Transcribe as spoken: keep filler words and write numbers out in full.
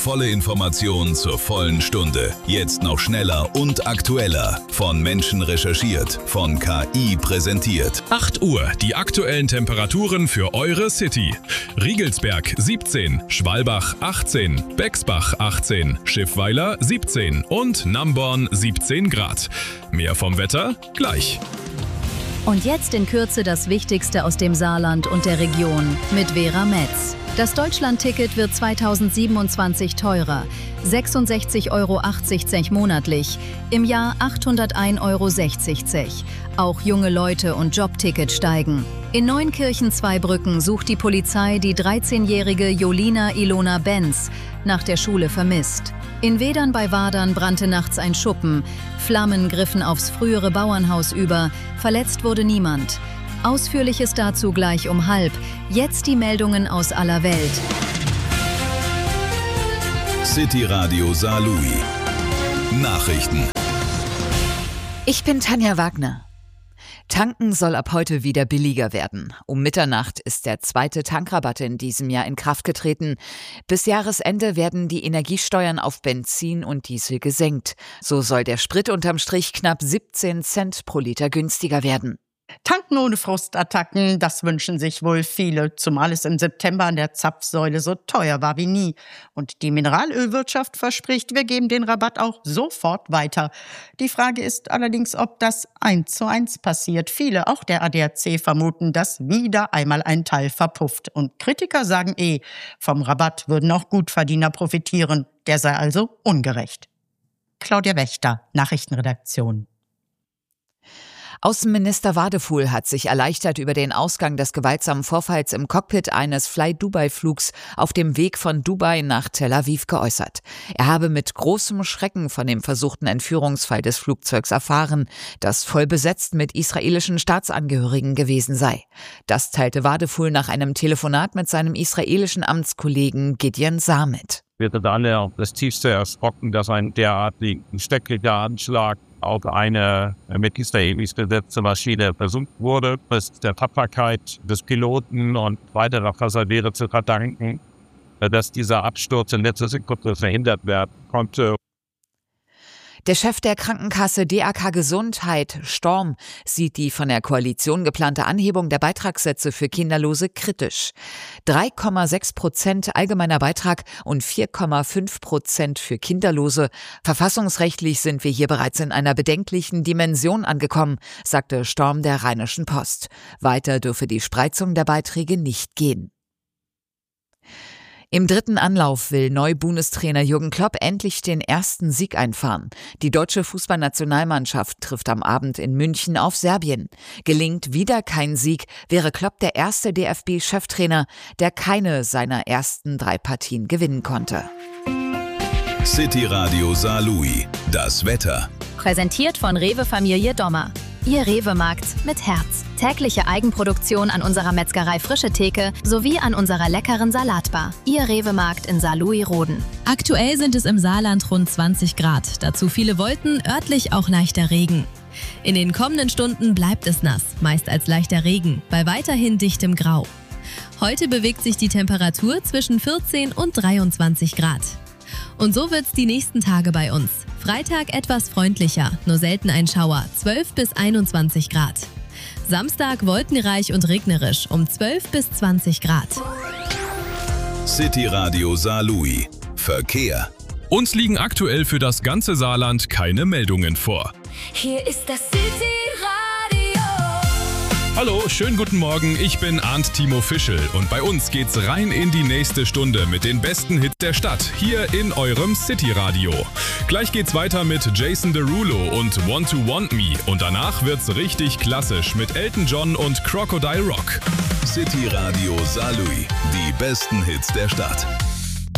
volle Information zur vollen Stunde. Jetzt noch schneller und aktueller. Von Menschen recherchiert, von K I präsentiert. acht Uhr, die aktuellen Temperaturen für eure City. Riegelsberg siebzehn, Schwalbach achtzehn, Bexbach achtzehn, Schiffweiler siebzehn und Namborn siebzehn Grad. Mehr vom Wetter gleich. Und jetzt in Kürze das Wichtigste aus dem Saarland und der Region mit Vera Metz. Das Deutschland-Ticket wird zweitausendsiebenundzwanzig teurer. sechsundsechzig Euro achtzig monatlich, im Jahr achthundertein Euro sechzig. Auch junge Leute und Jobticket steigen. In Neunkirchen-Zweibrücken sucht die Polizei die dreizehnjährige Jolina Ilona Benz, nach der Schule vermisst. In Wedern bei Wadern brannte nachts ein Schuppen. Flammen griffen aufs frühere Bauernhaus über. Verletzt wurde niemand. Ausführliches dazu gleich um halb. Jetzt die Meldungen aus aller Welt. City Radio Saarlouis. Nachrichten. Ich bin Tanja Wagner. Tanken soll ab heute wieder billiger werden. Um Mitternacht ist der zweite Tankrabatt in diesem Jahr in Kraft getreten. Bis Jahresende werden die Energiesteuern auf Benzin und Diesel gesenkt. So soll der Sprit unterm Strich knapp siebzehn Cent pro Liter günstiger werden. Tanken ohne Frustattacken, das wünschen sich wohl viele, zumal es im September an der Zapfsäule so teuer war wie nie. Und die Mineralölwirtschaft verspricht, wir geben den Rabatt auch sofort weiter. Die Frage ist allerdings, ob das eins zu eins passiert. Viele, auch der A D A C, vermuten, dass wieder einmal ein Teil verpufft. Und Kritiker sagen eh, vom Rabatt würden auch Gutverdiener profitieren. Der sei also ungerecht. Claudia Wächter, Nachrichtenredaktion. Außenminister Wadefuhl hat sich erleichtert über den Ausgang des gewaltsamen Vorfalls im Cockpit eines Fly-Dubai-Flugs auf dem Weg von Dubai nach Tel Aviv geäußert. Er habe mit großem Schrecken von dem versuchten Entführungsfall des Flugzeugs erfahren, das voll besetzt mit israelischen Staatsangehörigen gewesen sei. Das teilte Wadefuhl nach einem Telefonat mit seinem israelischen Amtskollegen Gideon Saar mit. Wir sind alle auf das Tiefste erschrocken, dass ein derartigen schrecklicher Anschlag auf eine mit Israelis besetzte Maschine versucht wurde. Es ist der Tapferkeit des Piloten und weiterer Passagiere zu verdanken, dass dieser Absturz in letzter Sekunde verhindert werden konnte. Der Chef der Krankenkasse D A K Gesundheit, Storm, sieht die von der Koalition geplante Anhebung der Beitragssätze für Kinderlose kritisch. drei Komma sechs Prozent allgemeiner Beitrag und vier Komma fünf Prozent für Kinderlose. Verfassungsrechtlich sind wir hier bereits in einer bedenklichen Dimension angekommen, sagte Storm der Rheinischen Post. Weiter dürfe die Spreizung der Beiträge nicht gehen. Im dritten Anlauf will Neu-Bundestrainer Jürgen Klopp endlich den ersten Sieg einfahren. Die deutsche Fußballnationalmannschaft trifft am Abend in München auf Serbien. Gelingt wieder kein Sieg, wäre Klopp der erste D F B-Cheftrainer, der keine seiner ersten drei Partien gewinnen konnte. City Radio Saarlouis. Das Wetter. Präsentiert von Rewe Familie Dommer. Ihr Rewe-Markt mit Herz. Tägliche Eigenproduktion an unserer Metzgerei Frische Theke sowie an unserer leckeren Salatbar. Ihr Rewe-Markt in Saarlouis-Roden. Aktuell sind es im Saarland rund zwanzig Grad. Dazu viele Wolken, örtlich auch leichter Regen. In den kommenden Stunden bleibt es nass, meist als leichter Regen, bei weiterhin dichtem Grau. Heute bewegt sich die Temperatur zwischen vierzehn und dreiundzwanzig Grad. Und so wird's die nächsten Tage bei uns. Freitag etwas freundlicher, nur selten ein Schauer, zwölf bis einundzwanzig Grad. Samstag wolkenreich und regnerisch, um zwölf bis zwanzig Grad. City Radio Saarlouis. Verkehr. Uns liegen aktuell für das ganze Saarland keine Meldungen vor. Hier ist das City Radio. Hallo, schönen guten Morgen, ich bin Arndt Timo Fischel und bei uns geht's rein in die nächste Stunde mit den besten Hits der Stadt, hier in eurem City Radio. Gleich geht's weiter mit Jason Derulo und Want to Want Me und danach wird's richtig klassisch mit Elton John und Crocodile Rock. City Radio Saarlouis, die besten Hits der Stadt.